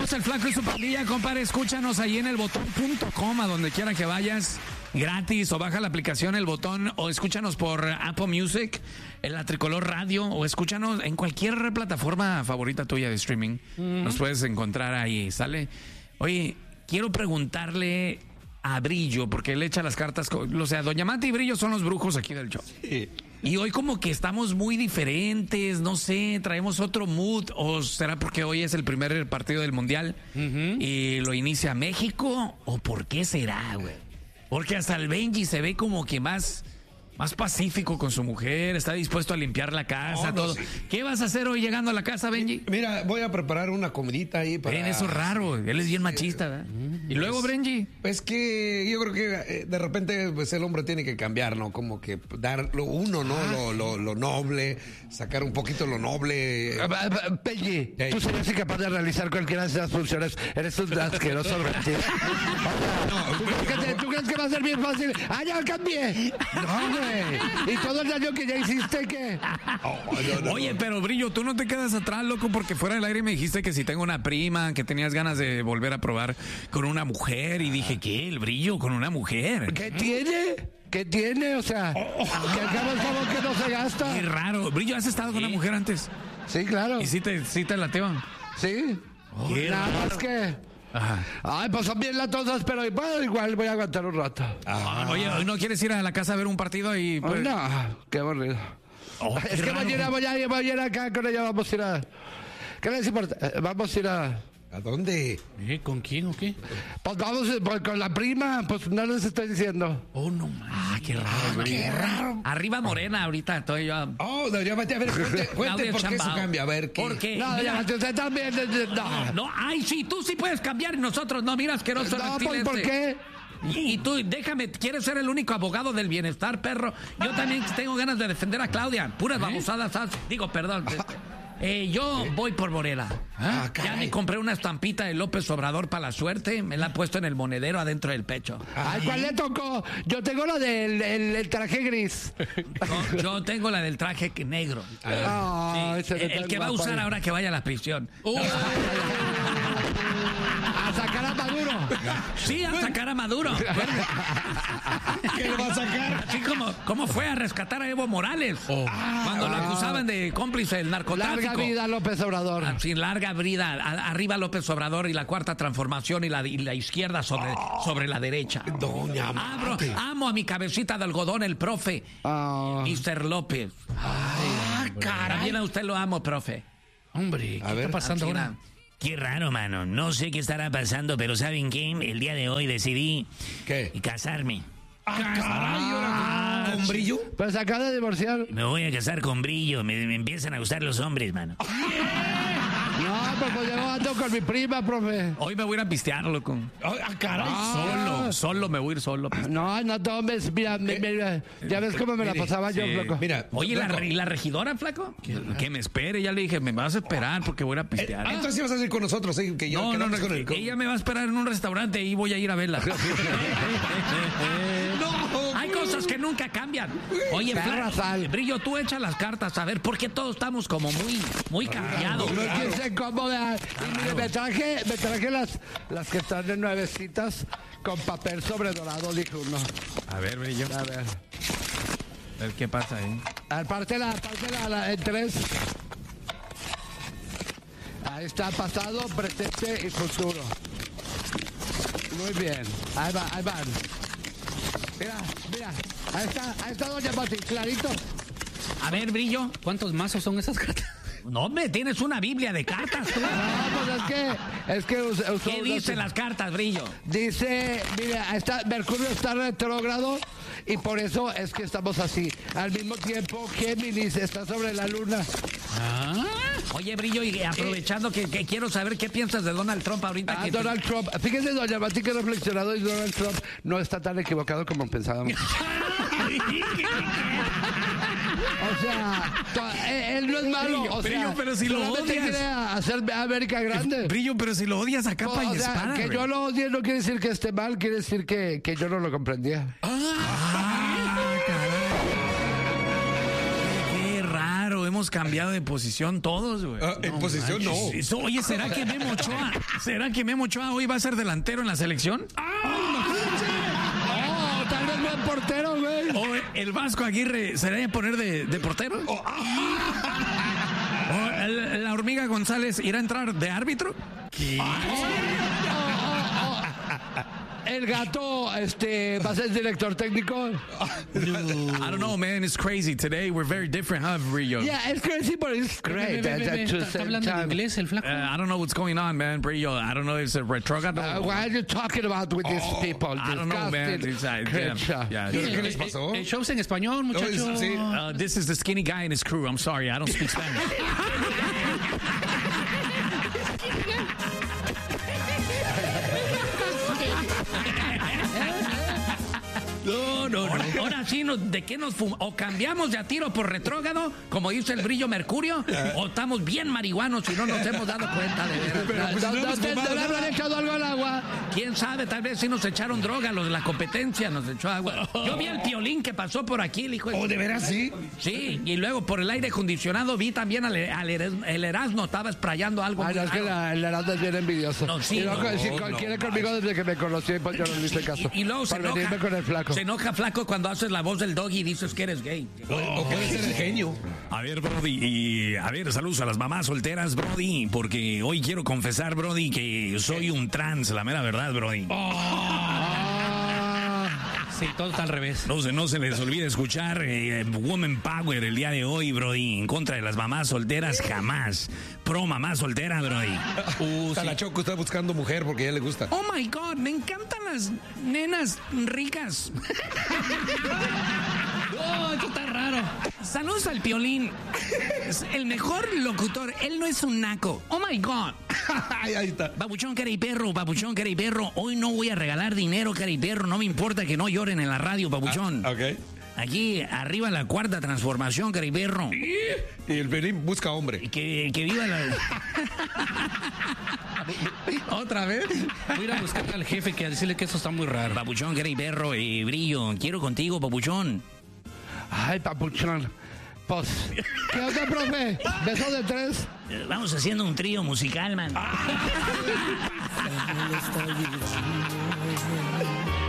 Somos el Flaco y su pandilla, compadre. Escúchanos ahí en elbotón.com, a donde quiera que vayas, gratis, o baja la aplicación El Botón, o escúchanos por Apple Music, en la Tricolor Radio, o escúchanos en cualquier plataforma favorita tuya de streaming. Nos puedes encontrar ahí, ¿sale? Oye, quiero preguntarle a Brillo, porque él echa las cartas, o sea, Doña Mati y Brillo son los brujos aquí del show. Sí. Y hoy como que estamos muy diferentes, no sé, traemos otro mood, o será porque hoy es el primer partido del Mundial y lo inicia México, o por qué será, güey. Porque hasta el Benji se ve como que más pacífico con su mujer, está dispuesto a limpiar la casa, todo. Sí. ¿Qué vas a hacer hoy llegando a la casa, Benji? Mira, voy a preparar una comidita ahí para... Ven, eso es raro, él es bien machista, ¿verdad? Y luego, Benji. Pues que yo creo que de repente pues el hombre tiene que cambiar, ¿no? Como que dar lo uno, ¿no? Lo noble, sacar un poquito lo noble. Benji, tú serías incapaz de realizar cualquiera de esas funciones. Eres un asqueroso reptil. ¿Tú crees que va a ser bien fácil? ¡Ah, ya cambié! No, güey. ¿Y todo el daño que ya hiciste qué? Oye, pero Brillo, tú no te quedas atrás, loco, porque fuera del aire me dijiste que si tengo una prima, que tenías ganas de volver a probar con una mujer, y dije, ¿qué? ¿El Brillo con una mujer? ¿Qué tiene? ¿Qué tiene? O sea, que acaba el favor que no se gasta. Qué raro. Brillo, ¿has estado con una mujer antes? Sí, claro. ¿Y sí te lateó? Sí. Nada más que... Ajá. Ay, pues son bien latosas, pero bueno, igual voy a aguantar un rato. Oye, ¿hoy no quieres ir a la casa a ver un partido y pues... No, qué aburrido. Es que mañana voy a ir acá con ella, vamos a ir a... ¿Qué les importa? Vamos a ir a... ¿A dónde? ¿Con quién o qué? Pues vamos con la prima, pues no les estoy diciendo. Oh, no más. Qué raro, qué raro. Arriba Morena, ahorita estoy yo. Doña Mati, a ver, cuente por qué eso cambia, a ver. ¿Por qué? No, Doña Mati, usted también. No, ay, sí, tú sí puedes cambiar y nosotros no, mira, asqueroso. No, ¿por qué? Y tú, déjame, ¿quieres ser el único abogado del bienestar, perro? Yo también tengo ganas de defender a Claudia. Puras babosadas, digo, perdón. Yo voy por Morena. Ya me compré una estampita de López Obrador para la suerte. Me la he puesto en el monedero adentro del pecho. Ay, ¿cuál le tocó? Yo tengo la del el traje gris. No, yo tengo la del traje negro. Sí, el que va a usar ahora que vaya a la prisión. A sacar a Maduro. Sí, a sacar a Maduro. ¿Qué le va a sacar? Así como fue a rescatar a Evo Morales. Cuando lo acusaban de cómplice del narcotráfico. Larga vida López Obrador. Sí, larga vida. Arriba López Obrador y la cuarta transformación y la izquierda sobre la derecha. Doña Mati. Amo a mi cabecita de algodón, el profe. Mr. López. Caray. También a usted lo amo, profe. Hombre, ¿qué está pasando ahora? Qué raro, mano. No sé qué estará pasando, pero ¿saben qué? El día de hoy decidí casarme. Caray, ¿con Brillo? Pues se acaba de divorciar. Me voy a casar con Brillo. Me empiezan a gustar los hombres, mano. No, pues yo ando con mi prima, profe. Hoy me voy a ir a pistear, loco. Caray. Solo me voy a ir solo. No tomes, mira, ya ves cómo me la pasaba yo, loco. Mira, oye, ¿la regidora, flaco? Que me espere, ya le dije, me vas a esperar porque voy a ir a pistear. Entonces ibas a ir con nosotros, que yo No, con el... ella me va a esperar en un restaurante y voy a ir a verla. Hay cosas que nunca cambian. Oye, Brillo, tú echa las cartas, a ver, ¿por qué todos estamos como muy cambiados? No es que se cómoda. Y mire, me traje las que están de nuevecitas con papel sobredorado, dijo uno. A ver, Brillo. A ver qué pasa ahí. Apártela en tres. Ahí está, pasado, presente y futuro. Muy bien. Ahí van. Mira. Ahí está Doña Mati, clarito. A ver, Brillo. ¿Cuántos mazos son esas cartas? No, hombre, tienes una Biblia de cartas, tú. No, pues es que ¿qué dicen las cartas, Brillo? Dice, mira, Mercurio está retrógrado y por eso es que estamos así. Al mismo tiempo, Géminis está sobre la luna. Oye, Brillo, y aprovechando que quiero saber qué piensas de Donald Trump ahorita. Donald Trump. Fíjese, Doña Mati, que he reflexionado y Donald Trump no está tan equivocado como pensábamos. O sea, él no es malo. O sea, Brillo, pero si lo odias. quiere hacer América grande. Brillo, pero si lo odias a capa y espada. Que yo lo odie no quiere decir que esté mal, quiere decir que yo no lo comprendía. Caray. Qué raro. hemos cambiado de posición todos, güey. En posición no. Oye, ¿será que Memo Ochoa hoy va a ser delantero en la selección? Tal vez buen portero, güey. ¿O el Vasco Aguirre se debe poner de portero? ¿O la Hormiga González irá a entrar de árbitro? ¿Qué? El Gato va a ser director técnico. I don't know, man. It's crazy. Today we're very different, huh, Brillo? Yeah, it's crazy, but it's great. Está hablando en inglés el flaco. I don't know what's going on, man, Brillo. I don't know if it's a retrogrado. What are you talking about with these people? I don't know, man. ¿Qué les pasó? El show es en español, muchachos. Sí. This is the skinny guy and his crew. I'm sorry, I don't speak Spanish. No. Ahora sí, ¿de qué nos fumamos? O cambiamos de a tiro por retrógrado, como dice el Brillo Mercurio, o estamos bien marihuanos y no nos hemos dado cuenta de veras. ¿Dónde habrán echado algo al agua? ¿Quién sabe? Tal vez sí nos echaron droga, los de la competencia nos echó agua. Yo vi al Piolín que pasó por aquí, el hijo de... ¿Oh, de veras sí? Sí, y luego por el aire acondicionado vi también al Erasmo, estaba sprayando algo. Es que el Erasmo es bien envidioso. No, sí, quiere conmigo desde que me conocí, pues yo no le hice caso. Y luego se enoja, con el flaco. Se enoja flaco cuando haces la voz del Doggy y dices que eres gay. O puede ser el genio. A ver, Brody, saludos a las mamás solteras, Brody, porque hoy quiero confesar, Brody, que soy un trans, la mera verdad, Brody. Sí, todo está al revés. No se les olvide escuchar Woman Power el día de hoy, Brody, en contra de las mamás solteras, jamás. Pro mamá soltera, Brody. La Choco está buscando mujer porque a ella le gusta. Oh my God, me encantan las nenas ricas. Oh, esto está raro. Saludos al Piolín. Es el mejor locutor. Él no es un naco. Oh my God. Ahí está. Babuchón, cara y perro. Hoy no voy a regalar dinero, cara y perro. No me importa que no lloren en la radio, babuchón. Ok. Aquí arriba la cuarta transformación, cara y perro. Y el Piolín busca hombre. Que viva la... ¿Otra vez? Voy a ir a buscar al jefe que a decirle que eso está muy raro. Papuchón, cara y perro, Brillo, quiero contigo, papuchón. Ay, papuchón. Pues, ¿qué onda, profe? ¿Beso de 3? Vamos haciendo un trío musical, man.